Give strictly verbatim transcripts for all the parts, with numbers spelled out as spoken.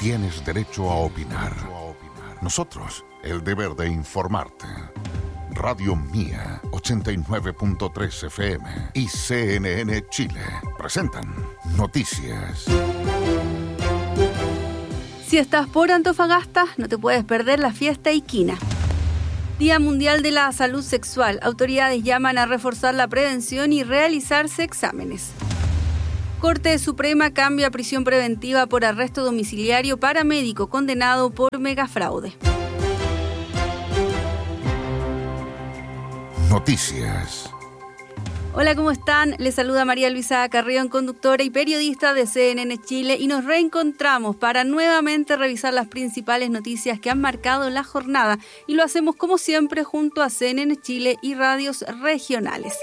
tienes derecho a opinar. Nosotros, el deber de informarte. Radio Mía, ochenta y nueve punto tres F M y C N N Chile presentan Noticias. Si estás por Antofagasta, no te puedes perder la fiesta Iquina. Día Mundial de la Salud Sexual. Autoridades llaman a reforzar la prevención y realizarse exámenes. Corte Suprema cambia prisión preventiva por arresto domiciliario para médico condenado por megafraude. Noticias. Hola, ¿cómo están? Les saluda María Luisa Carrión, conductora y periodista de C N N Chile, y nos reencontramos para nuevamente revisar las principales noticias que han marcado la jornada, y lo hacemos como siempre junto a C N N Chile y radios regionales.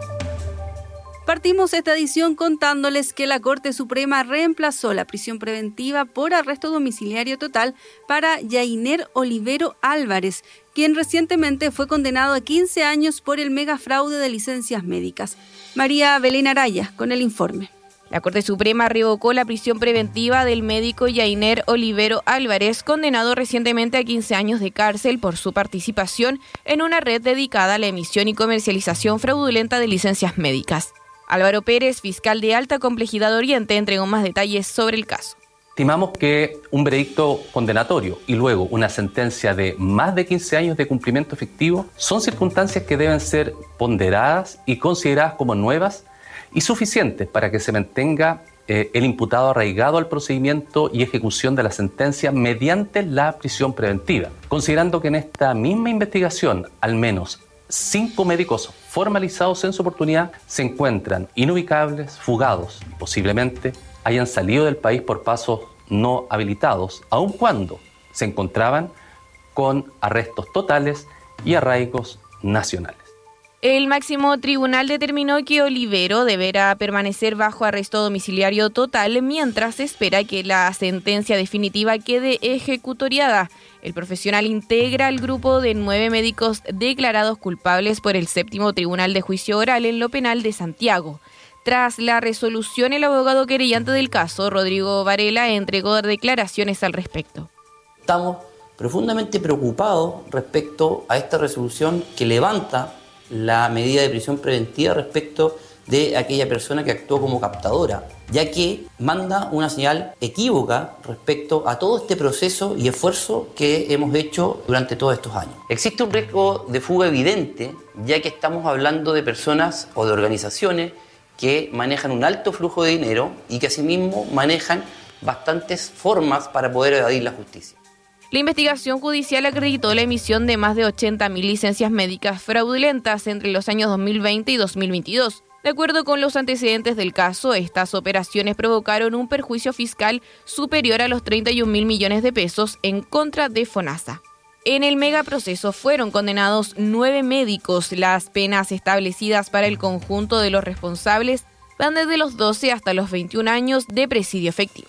Partimos esta edición contándoles que la Corte Suprema reemplazó la prisión preventiva por arresto domiciliario total para Yainer Olivero Álvarez, quien recientemente fue condenado a quince años por el megafraude de licencias médicas. María Belén Araya con el informe. La Corte Suprema revocó la prisión preventiva del médico Yainer Olivero Álvarez, condenado recientemente a quince años de cárcel por su participación en una red dedicada a la emisión y comercialización fraudulenta de licencias médicas. Álvaro Pérez, fiscal de Alta Complejidad Oriente, entregó más detalles sobre el caso. Estimamos que un veredicto condenatorio y luego una sentencia de más de quince años de cumplimiento efectivo son circunstancias que deben ser ponderadas y consideradas como nuevas y suficientes para que se mantenga eh, el imputado arraigado al procedimiento y ejecución de la sentencia mediante la prisión preventiva. Considerando que en esta misma investigación al menos cinco médicos formalizados en su oportunidad se encuentran inubicables, fugados, posiblemente hayan salido del país por pasos no habilitados, aun cuando se encontraban con arrestos totales y arraigos nacionales. El máximo tribunal determinó que Olivero deberá permanecer bajo arresto domiciliario total mientras se espera que la sentencia definitiva quede ejecutoriada. El profesional integra el grupo de nueve médicos declarados culpables por el séptimo Tribunal de Juicio Oral en lo Penal de Santiago. Tras la resolución, el abogado querellante del caso, Rodrigo Varela, entregó declaraciones al respecto. Estamos profundamente preocupados respecto a esta resolución que levanta la medida de prisión preventiva respecto de aquella persona que actuó como captadora, ya que manda una señal equívoca respecto a todo este proceso y esfuerzo que hemos hecho durante todos estos años. Existe un riesgo de fuga evidente, ya que estamos hablando de personas o de organizaciones que manejan un alto flujo de dinero y que asimismo manejan bastantes formas para poder evadir la justicia. La investigación judicial acreditó la emisión de más de ochenta mil licencias médicas fraudulentas entre los años dos mil veinte y dos mil veintidós. De acuerdo con los antecedentes del caso, estas operaciones provocaron un perjuicio fiscal superior a los treinta y un mil millones de pesos en contra de FONASA. En el megaproceso fueron condenados nueve médicos. Las penas establecidas para el conjunto de los responsables van desde los doce hasta los veintiún años de presidio efectivo.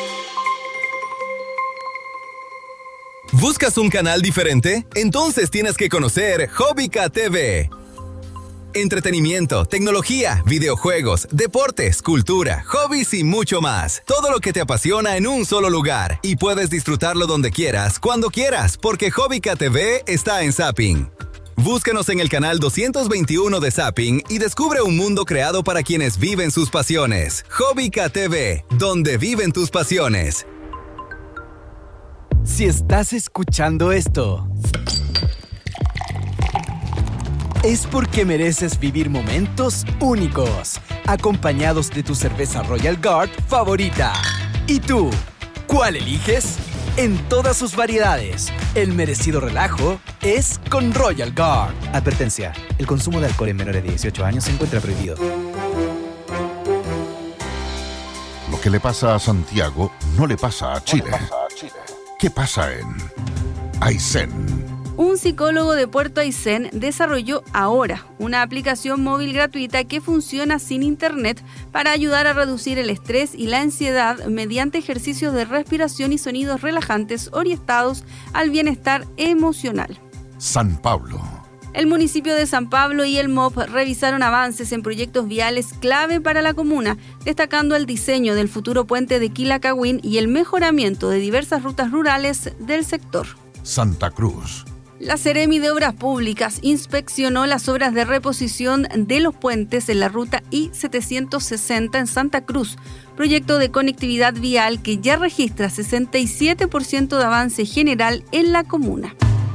¿Buscas un canal diferente? Entonces tienes que conocer Hobbica T V. Entretenimiento, tecnología, videojuegos, deportes, cultura, hobbies y mucho más. Todo lo que te apasiona en un solo lugar. Y puedes disfrutarlo donde quieras, cuando quieras, porque Hobbica T V está en Zapping. Búscanos en el canal doscientos veintiuno de Zapping y descubre un mundo creado para quienes viven sus pasiones. Hobbica T V, donde viven tus pasiones. Si estás escuchando esto, es porque mereces vivir momentos únicos, acompañados de tu cerveza Royal Guard favorita. ¿Y tú? ¿Cuál eliges? En todas sus variedades, el merecido relajo es con Royal Guard. Advertencia: el consumo de alcohol en menores de dieciocho años se encuentra prohibido. Lo que le pasa a Santiago no le pasa a Chile. ¿Qué pasa en Aysén? Un psicólogo de Puerto Aysén desarrolló ahora una aplicación móvil gratuita que funciona sin internet para ayudar a reducir el estrés y la ansiedad mediante ejercicios de respiración y sonidos relajantes orientados al bienestar emocional. San Pablo. El municipio de San Pablo y el M O P revisaron avances en proyectos viales clave para la comuna, destacando el diseño del futuro puente de Quilacagüín y el mejoramiento de diversas rutas rurales del sector. Santa Cruz. La Seremi de Obras Públicas inspeccionó las obras de reposición de los puentes en la ruta I setecientos sesenta en Santa Cruz, proyecto de conectividad vial que ya registra sesenta y siete por ciento de avance general en la comuna.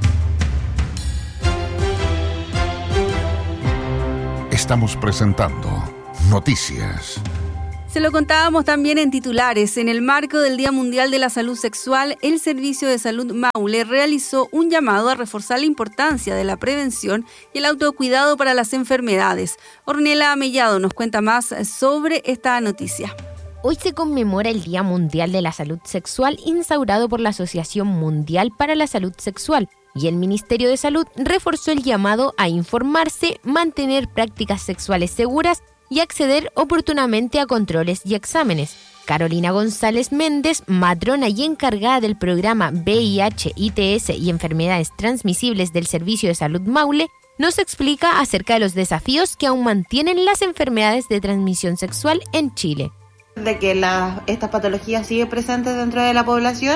Estamos presentando Noticias. Se lo contábamos también en titulares. En el marco del Día Mundial de la Salud Sexual, el Servicio de Salud Maule realizó un llamado a reforzar la importancia de la prevención y el autocuidado para las enfermedades. Ornella Mellado nos cuenta más sobre esta noticia. Hoy se conmemora el Día Mundial de la Salud Sexual instaurado por la Asociación Mundial para la Salud Sexual, y el Ministerio de Salud reforzó el llamado a informarse, mantener prácticas sexuales seguras y acceder oportunamente a controles y exámenes. Carolina González Méndez, matrona y encargada del programa V I H, I T S y enfermedades transmisibles del Servicio de Salud Maule, nos explica acerca de los desafíos que aún mantienen las enfermedades de transmisión sexual en Chile. De que la, estas patologías siguen presentes dentro de la población.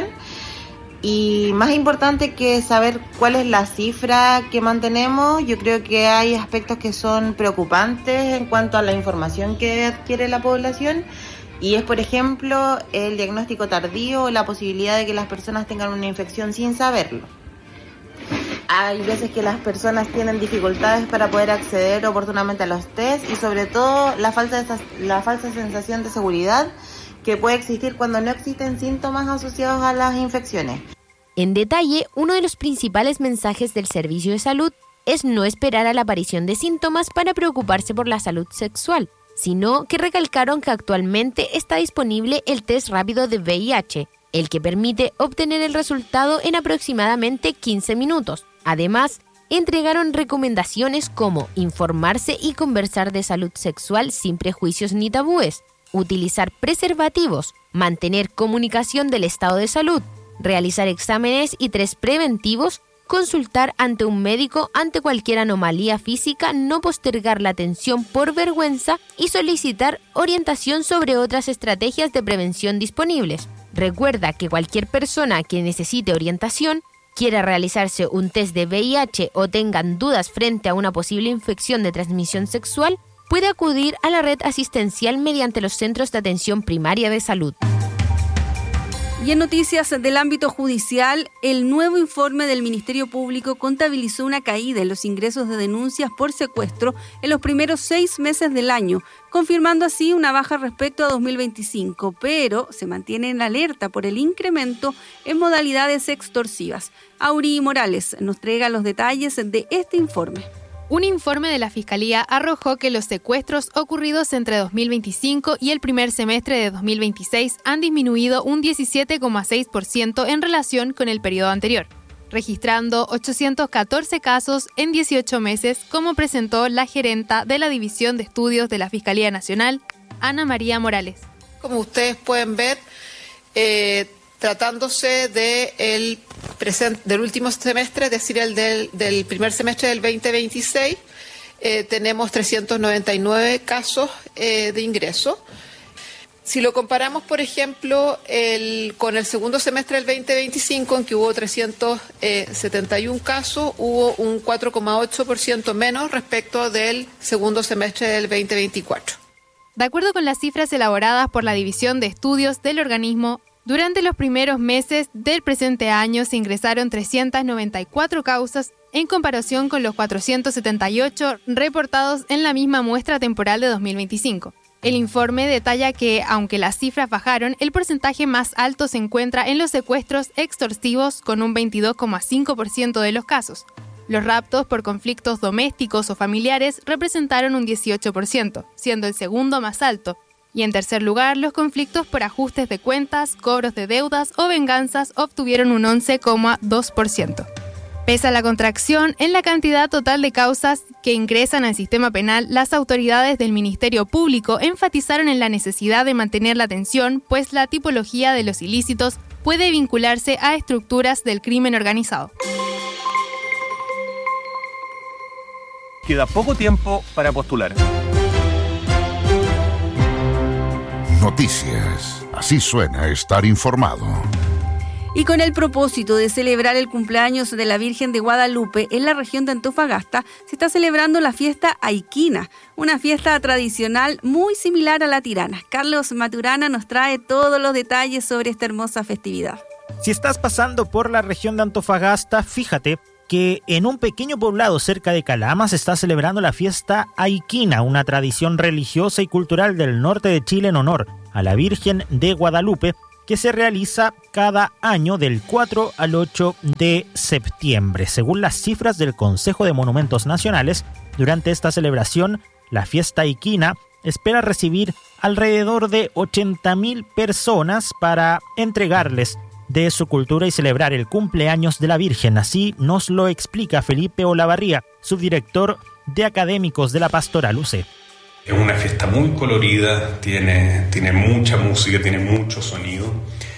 Y más importante que saber cuál es la cifra que mantenemos, yo creo que hay aspectos que son preocupantes en cuanto a la información que adquiere la población, y es, por ejemplo, el diagnóstico tardío o la posibilidad de que las personas tengan una infección sin saberlo. Hay veces que las personas tienen dificultades para poder acceder oportunamente a los test y sobre todo la falsa, la falsa sensación de seguridad que puede existir cuando no existen síntomas asociados a las infecciones. En detalle, uno de los principales mensajes del Servicio de Salud es no esperar a la aparición de síntomas para preocuparse por la salud sexual, sino que recalcaron que actualmente está disponible el test rápido de V I H, el que permite obtener el resultado en aproximadamente quince minutos. Además, entregaron recomendaciones como informarse y conversar de salud sexual sin prejuicios ni tabúes, utilizar preservativos, mantener comunicación del estado de salud, realizar exámenes y test preventivos, consultar ante un médico ante cualquier anomalía física, no postergar la atención por vergüenza y solicitar orientación sobre otras estrategias de prevención disponibles. Recuerda que cualquier persona que necesite orientación, quiera realizarse un test de V I H o tengan dudas frente a una posible infección de transmisión sexual, puede acudir a la red asistencial mediante los centros de atención primaria de salud. Y en noticias del ámbito judicial, el nuevo informe del Ministerio Público contabilizó una caída en los ingresos de denuncias por secuestro en los primeros seis meses del año, confirmando así una baja respecto a dos mil veinticinco, pero se mantiene en alerta por el incremento en modalidades extorsivas. Auri Morales nos entrega los detalles de este informe. Un informe de la Fiscalía arrojó que los secuestros ocurridos entre dos mil veinticinco y el primer semestre de dos mil veintiséis han disminuido un diecisiete coma seis por ciento en relación con el periodo anterior, registrando ochocientos catorce casos en dieciocho meses, como presentó la gerenta de la División de Estudios de la Fiscalía Nacional, Ana María Morales. Como ustedes pueden ver, eh, tratándose de el present, del último semestre, es decir, el del, del primer semestre del veinte veintiséis, eh, tenemos trescientos noventa y nueve casos eh, de ingreso. Si lo comparamos, por ejemplo, el, con el segundo semestre del veinte veinticinco, en que hubo trescientos setenta y uno casos, hubo un cuatro coma ocho por ciento menos respecto del segundo semestre del veinte veinticuatro. De acuerdo con las cifras elaboradas por la División de Estudios del organismo, durante los primeros meses del presente año se ingresaron trescientas noventa y cuatro causas en comparación con los cuatrocientos setenta y ocho reportados en la misma muestra temporal de dos mil veinticinco. El informe detalla que, aunque las cifras bajaron, el porcentaje más alto se encuentra en los secuestros extorsivos con un veintidós coma cinco por ciento de los casos. Los raptos por conflictos domésticos o familiares representaron un dieciocho por ciento, siendo el segundo más alto. Y en tercer lugar, los conflictos por ajustes de cuentas, cobros de deudas o venganzas obtuvieron un once coma dos por ciento. Pese a la contracción en la cantidad total de causas que ingresan al sistema penal, las autoridades del Ministerio Público enfatizaron en la necesidad de mantener la atención, pues la tipología de los ilícitos puede vincularse a estructuras del crimen organizado. Queda poco tiempo para postular. Noticias. Así suena estar informado. Y con el propósito de celebrar el cumpleaños de la Virgen de Guadalupe en la región de Antofagasta, se está celebrando la fiesta Aiquina, una fiesta tradicional muy similar a la tirana. Carlos Maturana nos trae todos los detalles sobre esta hermosa festividad. Si estás pasando por la región de Antofagasta, fíjate que en un pequeño poblado cerca de Calama se está celebrando la fiesta Aiquina, una tradición religiosa y cultural del norte de Chile en honor a la Virgen de Guadalupe, que se realiza cada año del cuatro al ocho de septiembre. Según las cifras del Consejo de Monumentos Nacionales, durante esta celebración, la fiesta Aiquina espera recibir alrededor de ochenta mil personas para entregarles de su cultura y celebrar el cumpleaños de la Virgen. Así nos lo explica Felipe Olavarría, subdirector de académicos de la Pastoral U C. Es una fiesta muy colorida, tiene, tiene mucha música, tiene mucho sonido,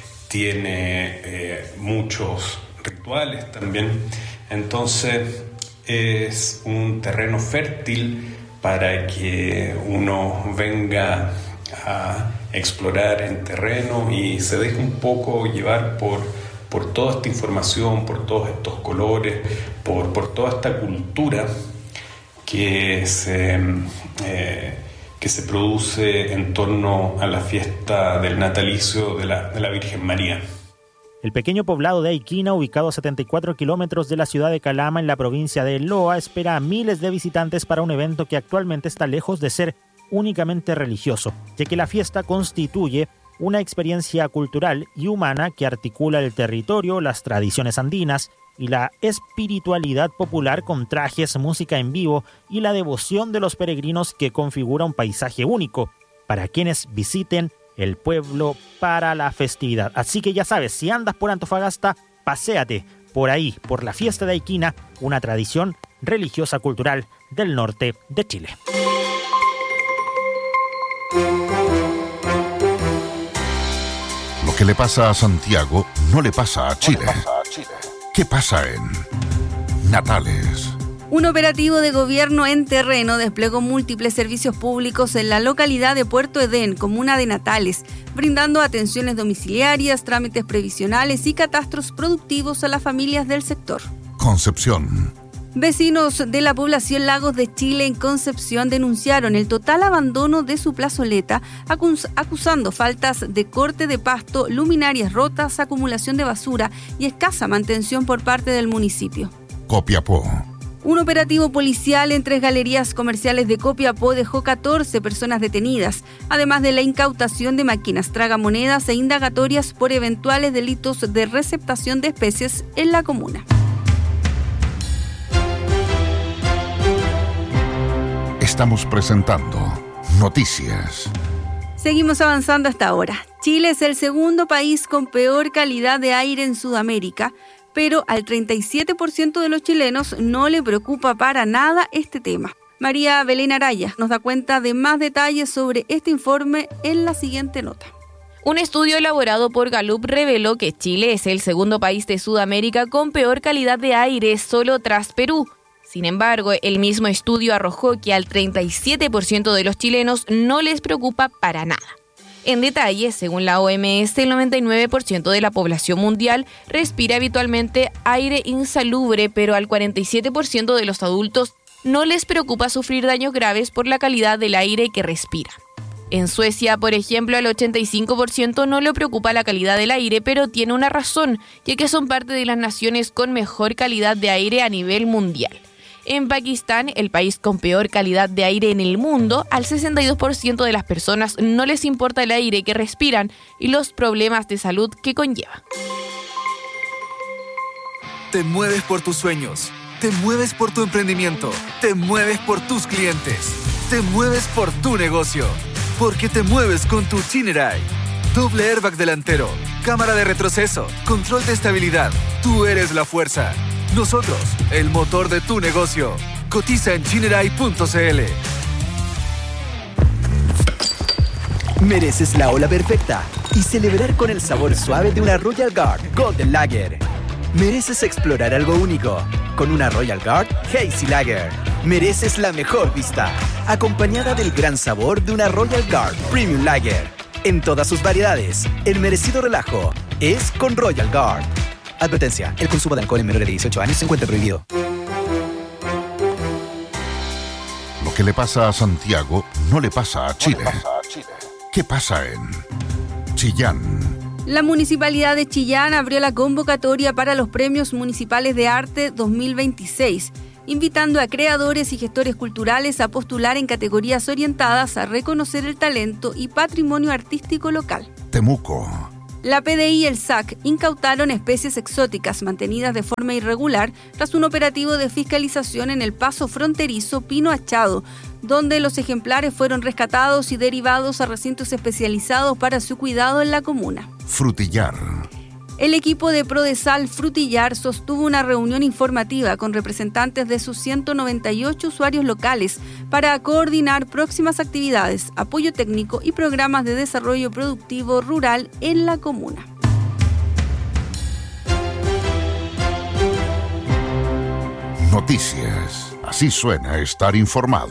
tiene eh, muchos rituales también. Entonces es un terreno fértil para que uno venga a explorar en terreno y se deje un poco llevar por, por toda esta información, por todos estos colores, por, por toda esta cultura que se, eh, que se produce en torno a la fiesta del natalicio de la, de la Virgen María. El pequeño poblado de Aiquina, ubicado a setenta y cuatro kilómetros de la ciudad de Calama en la provincia de Loa, espera a miles de visitantes para un evento que actualmente está lejos de ser únicamente religioso, ya que la fiesta constituye una experiencia cultural y humana que articula el territorio, las tradiciones andinas y la espiritualidad popular con trajes, música en vivo y la devoción de los peregrinos que configura un paisaje único para quienes visiten el pueblo para la festividad. Así que ya sabes, si andas por Antofagasta, paséate por ahí, por la fiesta de Aiquina, una tradición religiosa cultural del norte de Chile. Lo que le pasa a Santiago no le pasa a Chile. ¿Qué pasa en Natales? Un operativo de gobierno en terreno desplegó múltiples servicios públicos en la localidad de Puerto Edén, comuna de Natales, brindando atenciones domiciliarias, trámites previsionales y catastros productivos a las familias del sector. Concepción. Vecinos de la población Lagos de Chile en Concepción denunciaron el total abandono de su plazoleta, acus- acusando faltas de corte de pasto, luminarias rotas, acumulación de basura y escasa mantención por parte del municipio. Copiapó. Un operativo policial en tres galerías comerciales de Copiapó dejó catorce personas detenidas, además de la incautación de máquinas tragamonedas e indagatorias por eventuales delitos de receptación de especies en la comuna. Estamos presentando Noticias. Seguimos avanzando hasta ahora. Chile es el segundo país con peor calidad de aire en Sudamérica, pero al treinta y siete por ciento de los chilenos no le preocupa para nada este tema. María Belén Araya nos da cuenta de más detalles sobre este informe en la siguiente nota. Un estudio elaborado por Gallup reveló que Chile es el segundo país de Sudamérica con peor calidad de aire, solo tras Perú. Sin embargo, el mismo estudio arrojó que al treinta y siete por ciento de los chilenos no les preocupa para nada. En detalle, según la O M S, el noventa y nueve por ciento de la población mundial respira habitualmente aire insalubre, pero al cuarenta y siete por ciento de los adultos no les preocupa sufrir daños graves por la calidad del aire que respira. En Suecia, por ejemplo, al ochenta y cinco por ciento no le preocupa la calidad del aire, pero tiene una razón, ya que son parte de las naciones con mejor calidad de aire a nivel mundial. En Pakistán, el país con peor calidad de aire en el mundo, al sesenta y dos por ciento de las personas no les importa el aire que respiran y los problemas de salud que conlleva. Te mueves por tus sueños, te mueves por tu emprendimiento, te mueves por tus clientes, te mueves por tu negocio, porque te mueves con tu Chinerai. Doble airbag delantero, cámara de retroceso, control de estabilidad. Tú eres la fuerza. Nosotros, el motor de tu negocio. Cotiza en chinerai punto c l. Mereces la ola perfecta y celebrar con el sabor suave de una Royal Guard Golden Lager. Mereces explorar algo único con una Royal Guard Hazy Lager. mereces la mejor vista, acompañada del gran sabor de una Royal Guard Premium Lager. En todas sus variedades, el merecido relajo es con Royal Guard. Advertencia, el consumo de alcohol en menores de dieciocho años se encuentra prohibido. Lo que le pasa a Santiago no le pasa a Chile. ¿Qué pasa en Chillán? La Municipalidad de Chillán abrió la convocatoria para los Premios Municipales de Arte dos mil veintiséis, invitando a creadores y gestores culturales a postular en categorías orientadas a reconocer el talento y patrimonio artístico local. Temuco. La P D I y el S A C incautaron especies exóticas mantenidas de forma irregular tras un operativo de fiscalización en el paso fronterizo Pino Achado, donde los ejemplares fueron rescatados y derivados a recintos especializados para su cuidado en la comuna. Frutillar. El equipo de Prodesal Frutillar sostuvo una reunión informativa con representantes de sus ciento noventa y ocho usuarios locales para coordinar próximas actividades, apoyo técnico y programas de desarrollo productivo rural en la comuna. Noticias. Así suena estar informado.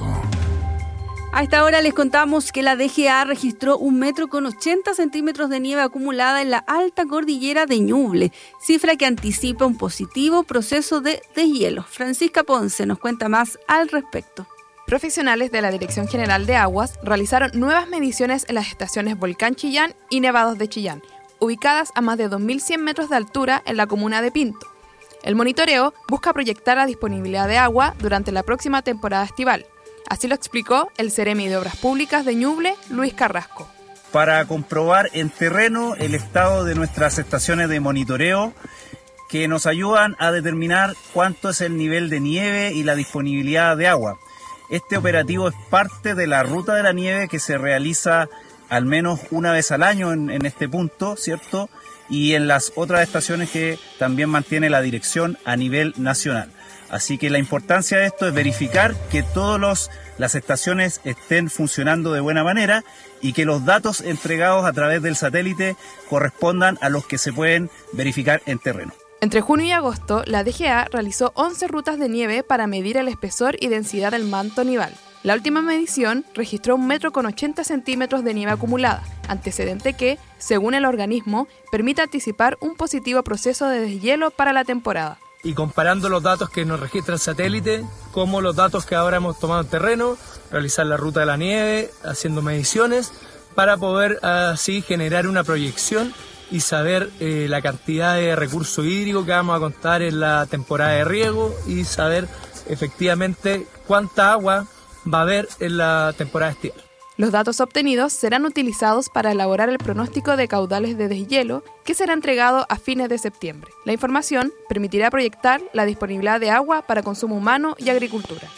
A esta hora les contamos que la D G A registró un metro con ochenta centímetros de nieve acumulada en la alta cordillera de Ñuble, cifra que anticipa un positivo proceso de deshielo. Francisca Ponce nos cuenta más al respecto. Profesionales de la Dirección General de Aguas realizaron nuevas mediciones en las estaciones Volcán Chillán y Nevados de Chillán, ubicadas a más de dos mil cien metros de altura en la comuna de Pinto. El monitoreo busca proyectar la disponibilidad de agua durante la próxima temporada estival. Así lo explicó el Seremi de Obras Públicas de Ñuble, Luis Carrasco. Para comprobar en terreno el estado de nuestras estaciones de monitoreo que nos ayudan a determinar cuánto es el nivel de nieve y la disponibilidad de agua. Este operativo es parte de la ruta de la nieve que se realiza al menos una vez al año en, en este punto, ¿cierto? Y en las otras estaciones que también mantiene la dirección a nivel nacional. Así que la importancia de esto es verificar que todas las estaciones estén funcionando de buena manera y que los datos entregados a través del satélite correspondan a los que se pueden verificar en terreno. Entre junio y agosto, la D G A realizó once rutas de nieve para medir el espesor y densidad del manto nival. La última medición registró un metro con ochenta centímetros de nieve acumulada, antecedente que, según el organismo, permite anticipar un positivo proceso de deshielo para la temporada. Y comparando los datos que nos registra el satélite, como los datos que ahora hemos tomado en terreno, realizar la ruta de la nieve, haciendo mediciones, para poder así generar una proyección y saber eh, la cantidad de recurso hídrico que vamos a contar en la temporada de riego y saber efectivamente cuánta agua va a haber en la temporada estival. Los datos obtenidos serán utilizados para elaborar el pronóstico de caudales de deshielo que será entregado a fines de septiembre. La información permitirá proyectar la disponibilidad de agua para consumo humano y agricultura.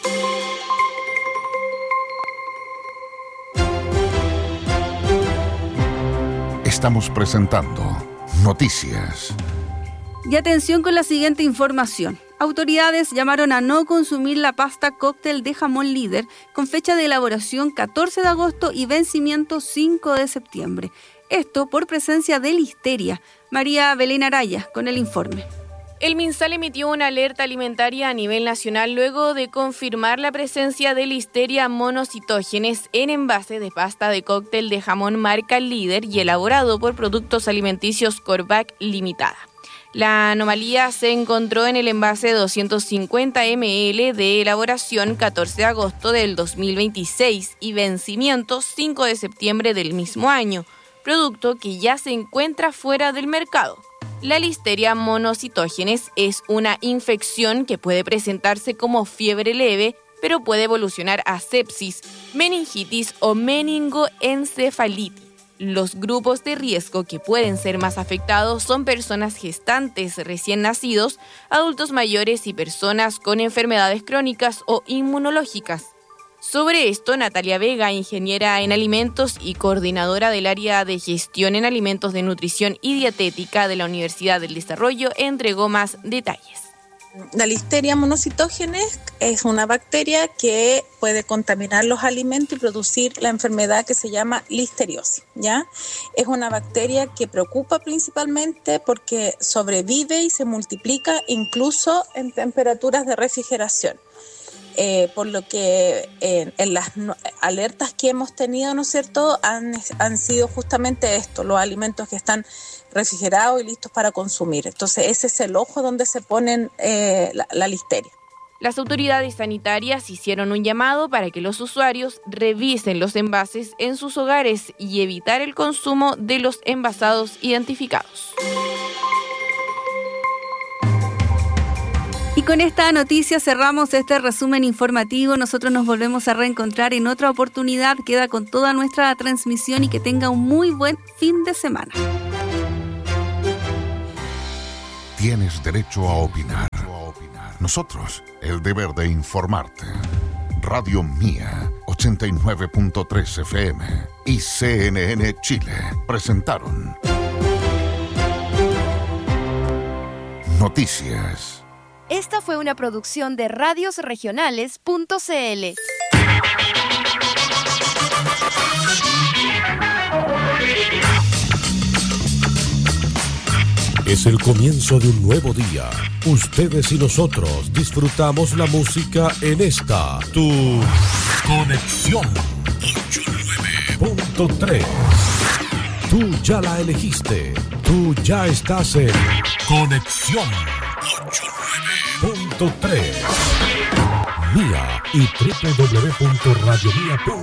Estamos presentando Noticias. Y atención con la siguiente información. Autoridades llamaron a no consumir la pasta cóctel de jamón líder con fecha de elaboración catorce de agosto y vencimiento cinco de septiembre. Esto por presencia de listeria. María Belén Araya con el informe. El MinSal emitió una alerta alimentaria a nivel nacional luego de confirmar la presencia de listeria monocitógenes en envase de pasta de cóctel de jamón marca Líder y elaborado por Productos Alimenticios Corbac Limitada. La anomalía se encontró en el envase de doscientos cincuenta mililitros de elaboración catorce de agosto del dos mil veintiséis y vencimiento cinco de septiembre del mismo año, producto que ya se encuentra fuera del mercado. La listeria monocitógenes es una infección que puede presentarse como fiebre leve, pero puede evolucionar a sepsis, meningitis o meningoencefalitis. Los grupos de riesgo que pueden ser más afectados son personas gestantes recién nacidos, adultos mayores y personas con enfermedades crónicas o inmunológicas. Sobre esto, Natalia Vega, ingeniera en alimentos y coordinadora del área de gestión en alimentos de nutrición y dietética de la Universidad del Desarrollo, entregó más detalles. La listeria monocitógenes es una bacteria que puede contaminar los alimentos y producir la enfermedad que se llama listeriosis, ¿ya? Es una bacteria que preocupa principalmente porque sobrevive y se multiplica incluso en temperaturas de refrigeración. eh, por lo que eh, en las no, alertas que hemos tenido, ¿no es cierto?, han, han sido justamente esto, los alimentos que están refrigerados y listos para consumir. Entonces ese es el ojo donde se ponen eh, la, la listeria. Las autoridades sanitarias hicieron un llamado para que los usuarios revisen los envases en sus hogares y evitar el consumo de los envasados identificados. Y con esta noticia cerramos este resumen informativo. Nosotros nos volvemos a reencontrar en otra oportunidad. Queda con toda nuestra transmisión y que tenga un muy buen fin de semana. Tienes derecho a opinar. Nosotros, el deber de informarte. Radio Mía, ochenta y nueve punto tres F M y C N N Chile presentaron Noticias. Esta fue una producción de radios regionales punto c l. Es el comienzo de un nuevo día. Ustedes y nosotros disfrutamos la música en esta, tu Conexión ochenta y nueve punto tres. Tú ya la elegiste. Tú ya estás en Conexión ochenta y nueve punto tres. Mía y doble u doble u doble u punto radio mía punto com.